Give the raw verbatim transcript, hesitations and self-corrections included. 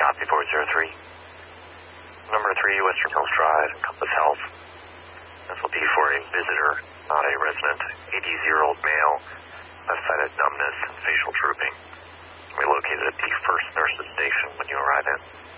Copy four zero three. Number three, Western Hills Drive, Compass Health. This will be for a visitor, not a resident, eighty-year-old male, left-sided numbness and facial drooping. We located at the first nurse's station when you arrive in.